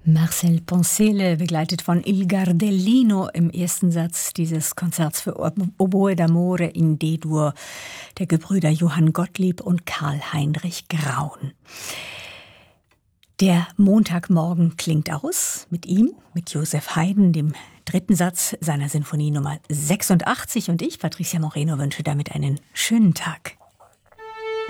Marcel Poncelle, begleitet von Il Gardellino im ersten Satz dieses Konzerts für Oboe d'amore in D-Dur der Gebrüder Johann Gottlieb und Karl-Heinrich Graun. Der Montagmorgen klingt aus mit ihm, mit Joseph Haydn, dem dritten Satz seiner Sinfonie Nummer 86, und ich, Patricia Moreno, wünsche damit einen schönen Tag.